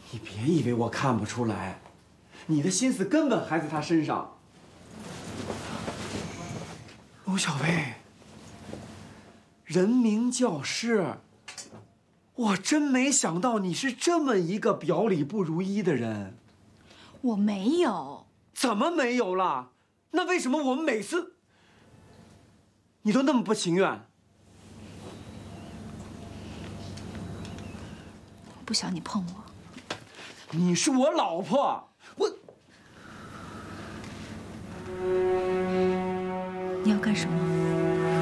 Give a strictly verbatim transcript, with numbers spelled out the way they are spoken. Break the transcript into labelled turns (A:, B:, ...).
A: 你别以为我看不出来，你的心思根本还在他身上。陆小薇，人民教师，我真没想到你是这么一个表里不如一的人。
B: 我没有。
A: 怎么没有了？那为什么我们每次你都那么不情愿？
B: 我不想你碰我。
A: 你是我老婆，我。
B: 你要干什么？